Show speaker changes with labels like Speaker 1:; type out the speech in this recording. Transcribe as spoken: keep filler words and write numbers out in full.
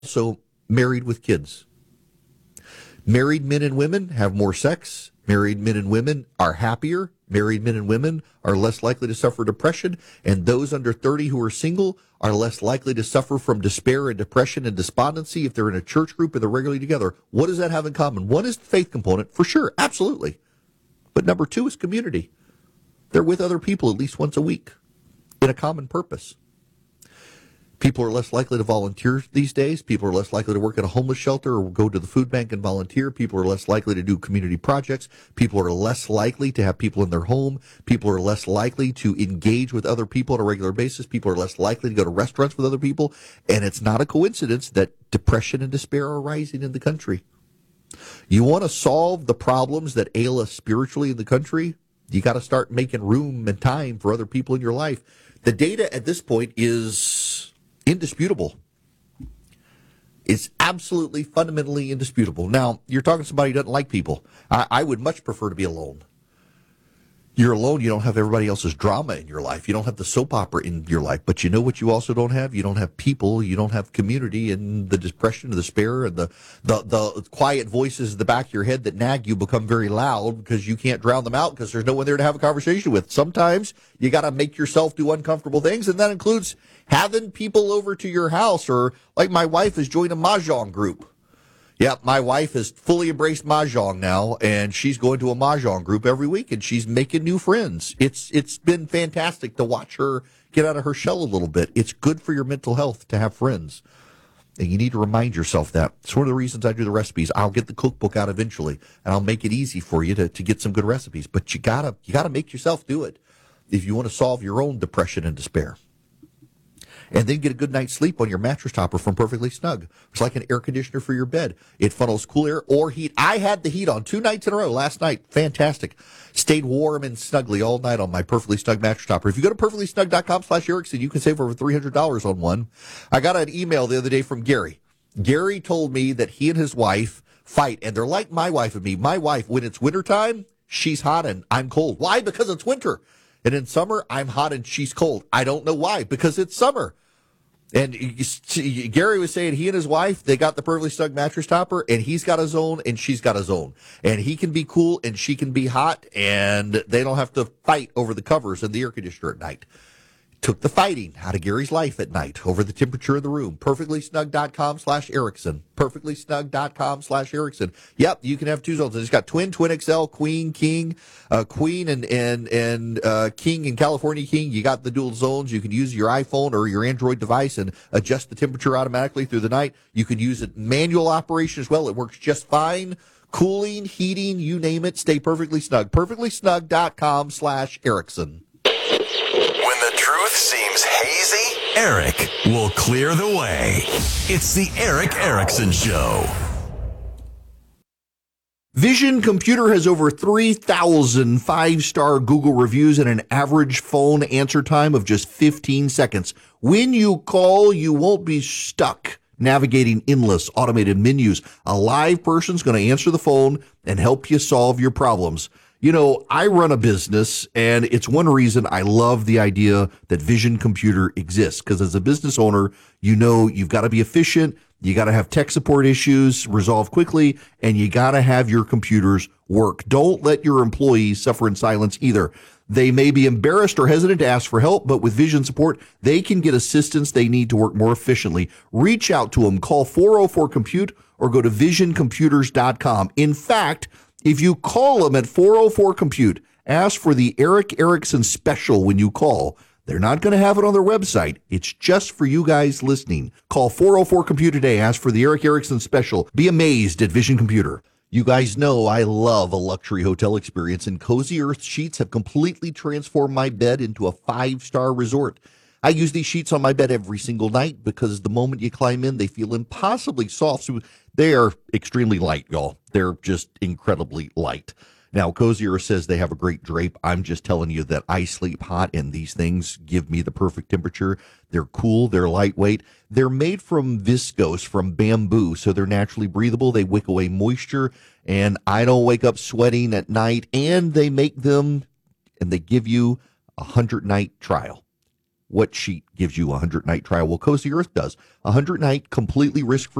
Speaker 1: also married with kids. Married men and women have more sex. Married men and women are happier. Married men and women are less likely to suffer depression. And those under thirty who are single are less likely to suffer from despair and depression and despondency if they're in a church group and they're regularly together. What does that have in common? One is the faith component, for sure, absolutely. But number two is community. They're with other people at least once a week in a common purpose. People are less likely to volunteer these days. People are less likely to work at a homeless shelter or go to the food bank and volunteer. People are less likely to do community projects. People are less likely to have people in their home. People are less likely to engage with other people on a regular basis. People are less likely to go to restaurants with other people. And it's not a coincidence that depression and despair are rising in the country. You want to solve the problems that ail us spiritually in the country? You got to start making room and time for other people in your life. The data at this point is indisputable. It's absolutely, fundamentally indisputable. Now, you're talking to somebody who doesn't like people. I, I would much prefer to be alone. You're alone, you don't have everybody else's drama in your life. You don't have the soap opera in your life. But you know what you also don't have? You don't have people. You don't have community, and the depression, the despair, and the, the, the quiet voices in the back of your head that nag you become very loud because you can't drown them out because there's no one there to have a conversation with. Sometimes you got to make yourself do uncomfortable things, and that includes having people over to your house, or like my wife has joined a mahjong group. Yeah, my wife has fully embraced mahjong now, and she's going to a mahjong group every week, and she's making new friends. It's it's been fantastic to watch her get out of her shell a little bit. It's good for your mental health to have friends, and you need to remind yourself that. It's one of the reasons I do the recipes. I'll get the cookbook out eventually, and I'll make it easy for you to, to get some good recipes. But you gotta you gotta make yourself do it if you want to solve your own depression and despair. And then get a good night's sleep on your mattress topper from Perfectly Snug. It's like an air conditioner for your bed. It funnels cool air or heat. I had the heat on two nights in a row last night. Fantastic. Stayed warm and snuggly all night on my Perfectly Snug mattress topper. If you go to perfectly snug dot com slash Erickson, you can save over three hundred dollars on one. I got an email the other day from Gary. Gary told me that he and his wife fight, and they're like my wife and me. My wife, when it's wintertime, she's hot and I'm cold. Why? Because it's winter. And in summer, I'm hot and she's cold. I don't know why, because it's summer. And Gary was saying he and his wife, they got the Perfectly Snug mattress topper, and he's got his own and she's got his own. And he can be cool and she can be hot, and they don't have to fight over the covers and the air conditioner at night. Took the fighting out of Gary's life at night over the temperature of the room. perfectly snug dot com slash Erickson. perfectly snug dot com slash Erickson. Yep, you can have two zones. It's got twin, twin X L, queen, king, uh, queen and, and, and, uh, king and California king. You got the dual zones. You can use your iPhone or your Android device and adjust the temperature automatically through the night. You can use it manual operation as well. It works just fine. Cooling, heating, you name it. Stay perfectly snug. perfectly snug dot com slash Erickson.
Speaker 2: When the truth seems hazy, Eric will clear the way. It's the Eric Erickson Show.
Speaker 1: Vision Computer has over three thousand five-star Google reviews and an average phone answer time of just fifteen seconds. When you call, you won't be stuck navigating endless automated menus. A live person's going to answer the phone and help you solve your problems. You know, I run a business, and it's one reason I love the idea that Vision Computer exists, because as a business owner, you know you've got to be efficient, you got to have tech support issues resolved quickly, and you got to have your computers work. Don't let your employees suffer in silence either. They may be embarrassed or hesitant to ask for help, but with Vision support, they can get assistance they need to work more efficiently. Reach out to them. Call four oh four compute or go to vision computers dot com. In fact, if you call them at four oh four compute, ask for the Eric Erickson special when you call. They're not going to have it on their website. It's just for you guys listening. Call four oh four compute today. Ask for the Eric Erickson special. Be amazed at Vision Computer. You guys know I love a luxury hotel experience, and Cozy Earth sheets have completely transformed my bed into a five-star resort. I use these sheets on my bed every single night because the moment you climb in, they feel impossibly soft. So they are extremely light, y'all. They're just incredibly light. Now, Cozy Earth says they have a great drape. I'm just telling you that I sleep hot, and these things give me the perfect temperature. They're cool. They're lightweight. They're made from viscose, from bamboo, so they're naturally breathable. They wick away moisture, and I don't wake up sweating at night. And they make them, and they give you a hundred-night trial. what sheet gives you a hundred night trial? Well, Cozy Earth does. A hundred night completely risk free